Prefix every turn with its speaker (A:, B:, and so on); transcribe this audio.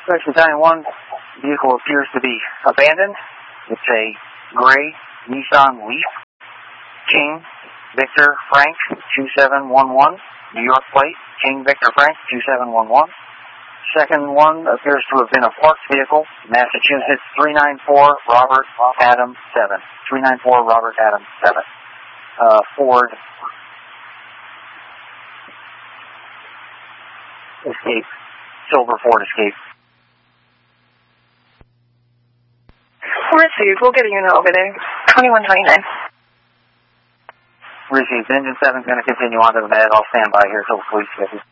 A: Search Battalion 1, vehicle appears to be abandoned. It's a gray Nissan Leaf. King Victor Frank 2711, New York plate. King Victor Frank 2711. Second one appears to have been a parked vehicle, Massachusetts 394 Robert Adams 7. 394 Robert Adams 7. Ford Escape. Silver Ford Escape.
B: Received. We'll get a unit over there. 2129.
A: Received. Engine 7 is going to continue on to the med. I'll stand by here until the police get here.